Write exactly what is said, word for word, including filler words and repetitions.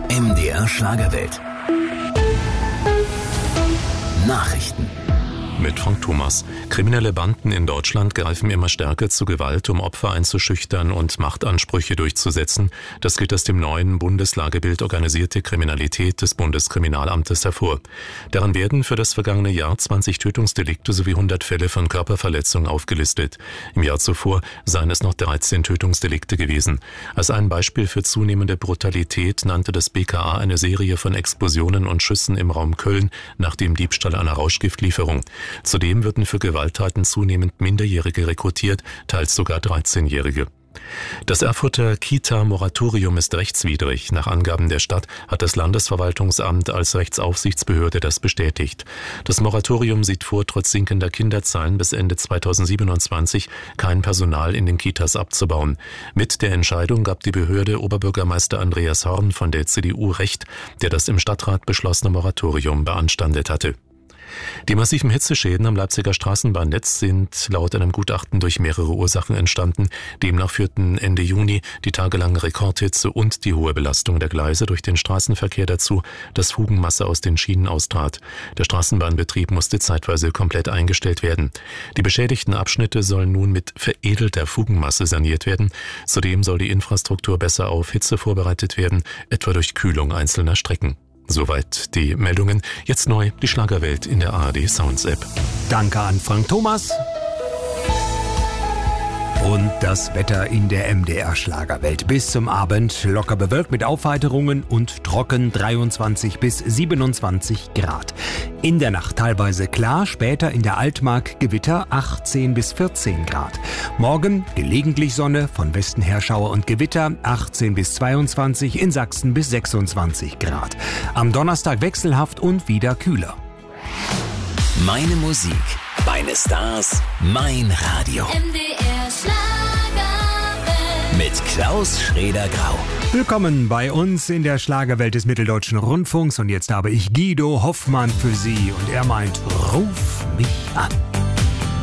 M D R Schlagerwelt. Nachrichten. Mit Frank Thomas. Kriminelle Banden in Deutschland greifen immer stärker zu Gewalt, um Opfer einzuschüchtern und Machtansprüche durchzusetzen. Das geht aus dem neuen Bundeslagebild Organisierte Kriminalität des Bundeskriminalamtes hervor. Daran werden für das vergangene Jahr zwanzig Tötungsdelikte sowie hundert Fälle von Körperverletzung aufgelistet. Im Jahr zuvor seien es noch dreizehn Tötungsdelikte gewesen. Als ein Beispiel für zunehmende Brutalität nannte das B K A eine Serie von Explosionen und Schüssen im Raum Köln nach dem Diebstahl einer Rauschgiftlieferung. Zudem würden für Gewalttaten zunehmend Minderjährige rekrutiert, teils sogar dreizehnjährige. Das Erfurter Kita-Moratorium ist rechtswidrig. Nach Angaben der Stadt hat das Landesverwaltungsamt als Rechtsaufsichtsbehörde das bestätigt. Das Moratorium sieht vor, trotz sinkender Kinderzahlen bis Ende zweitausendsiebenundzwanzig kein Personal in den Kitas abzubauen. Mit der Entscheidung gab die Behörde Oberbürgermeister Andreas Horn von der C D U recht, der das im Stadtrat beschlossene Moratorium beanstandet hatte. Die massiven Hitzeschäden am Leipziger Straßenbahnnetz sind laut einem Gutachten durch mehrere Ursachen entstanden. Demnach führten Ende Juni die tagelange Rekordhitze und die hohe Belastung der Gleise durch den Straßenverkehr dazu, dass Fugenmasse aus den Schienen austrat. Der Straßenbahnbetrieb musste zeitweise komplett eingestellt werden. Die beschädigten Abschnitte sollen nun mit veredelter Fugenmasse saniert werden. Zudem soll die Infrastruktur besser auf Hitze vorbereitet werden, etwa durch Kühlung einzelner Strecken. Soweit die Meldungen. Jetzt neu die Schlagerwelt in der A R D Sounds App. Danke an Frank Thomas. Und das Wetter in der M D R Schlagerwelt. Bis zum Abend locker bewölkt mit Aufheiterungen und trocken dreiundzwanzig bis siebenundzwanzig Grad. In der Nacht teilweise klar, später in der Altmark Gewitter achtzehn bis vierzehn Grad. Morgen gelegentlich Sonne, von Westen her Schauer und Gewitter achtzehn bis zweiundzwanzig, in Sachsen bis sechsundzwanzig Grad. Am Donnerstag wechselhaft und wieder kühler. Meine Musik, meine Stars, mein Radio. M D R Schlagerwelt. Mit Klaus Schrader-Grau. Willkommen bei uns in der Schlagerwelt des Mitteldeutschen Rundfunks. Und jetzt habe ich Guido Hoffmann für Sie. Und er meint, ruf mich an.